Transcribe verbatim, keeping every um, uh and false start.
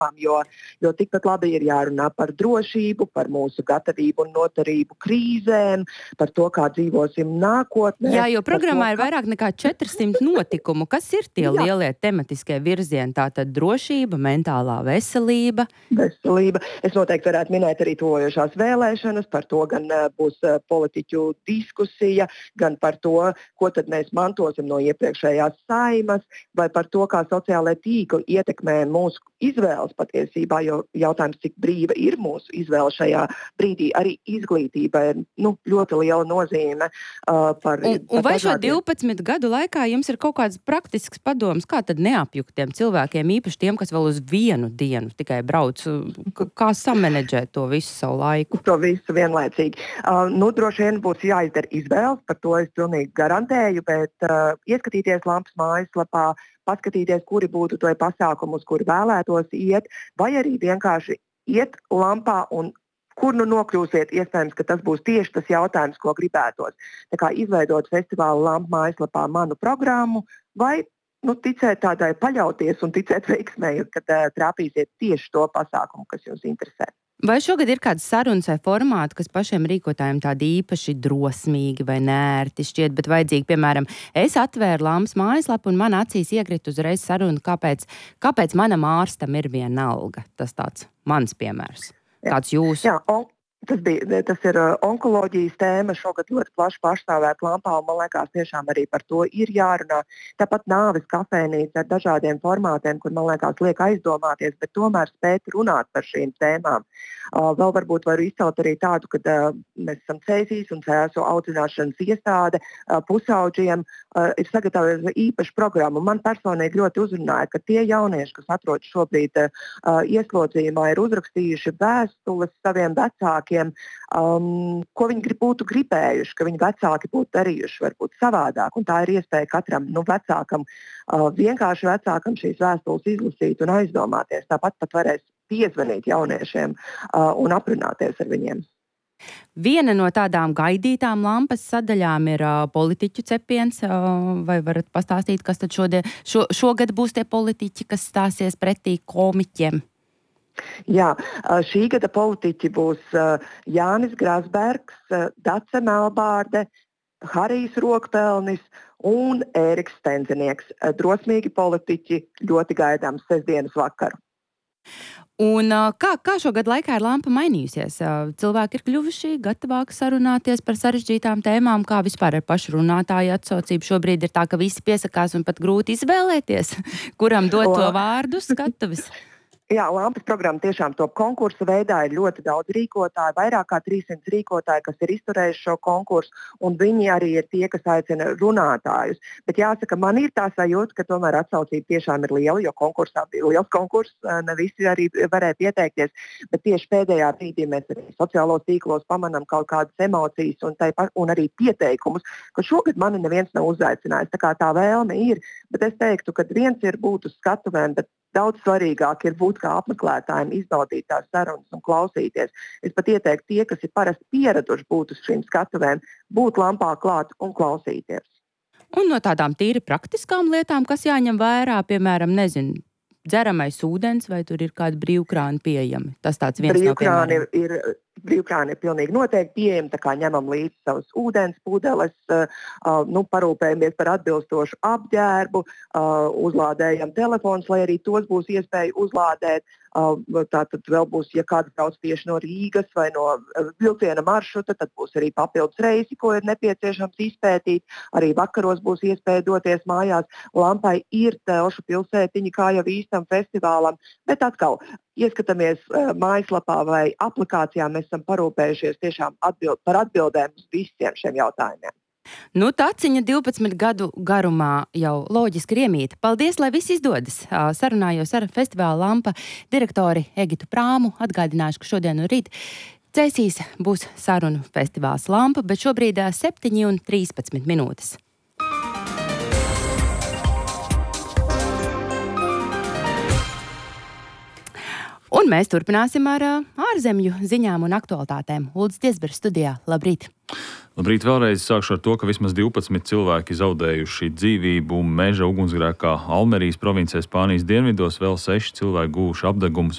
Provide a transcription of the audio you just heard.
Jo, jo tikpat labi ir jārunā par drošību, par mūsu gatavību un noturību krīzēm, par to, kā dzīvosim nākotnē. Jā, jo programmā to, ir vairāk nekā četrsimt notikumu. Kas ir tie Jā. lielie tematiskie virzieni? Tātad drošība, mentālā veselība. Veselība. Es noteikti varētu minēt arī tojošās vēlēšanas, par to gan uh, būs uh, politiķu diskusija, gan par to, ko tad mēs mantosim no iepriekšējās saimas, vai par to, kā sociālai tīkli ietekmē mūsu izvēles patiesībā, jo jautājums, cik brīva ir mūsu izvēle šajā brīdī. Arī izglītība ir nu, ļoti liela nozīme. Uh, par, un, un par vai šo dažādiem... divpadsmit gadu laikā jums ir kaut kāds praktisks padoms, kā tad neapjukt tiem cilvēkiem, īpaši tiem, kas vēl uz vienu dienu tikai brauc, kā samanedžēt to visu savu laiku? To visu vienlaicīgi. Uh, nu, droši vien būs jāizdara izvēles, par to es pilnīgi garantēju, bet uh, ieskatīties Lampas mājaslapā, paskatīties, kuri būtu tie pasākumi, uz kuri vēlētos iet, vai arī vienkārši iet Lampā un kur nu nokļūsiet, iespējams, ka tas būs tieši tas jautājums, ko gribētos. Tā kā izveidot festivāla Lampa mājaslapā manu programmu, vai nu, ticēt tādai, paļauties un ticēt veiksmē, kad uh, trāpīsiet tieši to pasākumu, kas jūs interesē. Vai šogad ir kāds sarunas vai formāti, kas pašiem rīkotājiem tādi īpaši drosmīgi vai nērti šķiet, bet vajadzīgi, piemēram, es atvēru Lampas mājaslapu un man acīs iekrita uzreiz saruna, kāpēc, kāpēc manam ārstam ir viena alga. Tas tāds mans piemērs. Kāds jūs? Jā, un... Tas, bija, tas ir uh, onkoloģijas tēma, šogad ļoti plaši pārstāvēta Lampā, un man liekas, tiešām arī par to ir jārunā. Tāpat nāves kafejnīca ar dažādiem formātiem, kur, man liekas, liek aizdomāties, bet tomēr spēt runāt par šīm tēmām. Uh, vēl varbūt varu izcelt arī tādu, ka uh, mēs esam cēsīs un cēsu audzināšanas iestāde uh, pusauģiem uh, ir sagatavojusi īpašu programmu. Man personīgi ļoti uzrunāja, ka tie jaunieši, kas atrodas šobrīd uh, ieslodzījumā, ir uzrakstījuši vēstules saviem vecākiem, Um, ko viņi grib, būtu gribējuši, ka viņi vecāki būtu darījuši varbūt savādāk. Un tā ir iespēja katram nu, vecākam, uh, vienkārši vecākam šīs vēstules izlasīt un aizdomāties. Tāpat pat varēs piezvanīt jauniešiem uh, un aprunāties ar viņiem. Viena no tādām gaidītām Lampas sadaļām ir uh, politiķu cepiens. Uh, vai varat pastāstīt, kas tad šodien, šo, šogad būs tie politiķi, kas stāsies pretī komiķiem? Jā, šī gada politiķi būs Jānis Grasbergs, Dace Melbārde, Harijs Rokpelnis un Ēriks Stenzinieks. Drosmīgi politiķi, ļoti gaidāms sestdienas vakaru. Un kā, kā šogad laikā ir Lampa mainījusies? Cilvēki ir kļuvuši gatavāki sarunāties par sarežģītām tēmām, kā vispār ar pašu runātāju atsaucību. Šobrīd ir tā, ka visi piesakās un pat grūti izvēlēties, kuram dot to vārdu skatuves. Jā, Lampas programma tiešām top konkursu veidā, ir ļoti daudz rīkotāju, vairāk kā trīssimts rīkotāji, kas ir izturējuši šo konkursu, un viņi arī ir tie, kas aicina runātājus. Bet jāsaka, man ir tā sajūta, ka tomēr atsaucība tiešām ir liela, jo konkursā bija liels konkurss, ne visi arī varēja pieteikties, bet tieši pēdējā brīdī mēs arī sociālos tīklos pamanām kaut kādas emocijas un, tai, un arī pieteikumus, ka šogad mani neviens nav uzaicinājis, tā kā tā vēlme ir, bet es teiktu, ka viens ir būt uz skatuvēm, bet daudz svarīgāk ir būt kā apmeklētājiem, izbaudīt tās sarunas un klausīties. Es pat ieteiktu tie, kas ir parasti pieraduši būt uz šīm skatuvēm, būt Lampā klāt un klausīties. Un no tādām tīri praktiskām lietām, kas jāņem vērā, piemēram, nezinu, dzeramais ūdens vai tur ir kādi brīvkrāni pieejami? Tas tāds viens no piemēriem. Ir, brīvkrāni ir pilnīgi noteikti pieejami, tā kā ņemam līdzi savus ūdens pudeles, uh, uh, nu, parūpējamies par atbilstošu apģērbu, uh, uzlādējam telefonus, lai arī tos būs iespēja uzlādēt. Uh, tātad vēl būs, ja kāds brauc tieši no Rīgas vai no uh, vilciena maršruta, tad būs arī papildus reisi, ko ir nepieciešams izpētīt. Arī vakaros būs iespēja doties mājās. Lampai ir telšu pilsētiņi, kā jau īstam festivālam, bet atkal ieskatāmies uh, mājaslapā vai aplikācijā, mēs esam parūpējušies tiešām atbild, par atbildēm uz visiem šiem jautājumiem. Nu, taciņa divpadsmit gadu garumā jau loģiski ir iemīta. Paldies, lai viss izdodas. Sarunājos ar festivāla Lampa direktori Egitu Prāmu. Atgādināšu, ka šodien un rīt Cēsīs būs sarunu festivāls Lampa, bet šobrīd septiņi un trīspadsmit minūtes. Un mēs turpināsim ar ārzemju ziņām un aktualitātēm. Uldis Tiesbergs studijā. Labrīt! Labrīt, vēlreiz sākšu ar to, ka vismaz divpadsmit cilvēki zaudējuši dzīvību meža ugunsgrēkā Almerijas provincē Spānijas dienvidos, vēl seši cilvēki guvuši apdegumus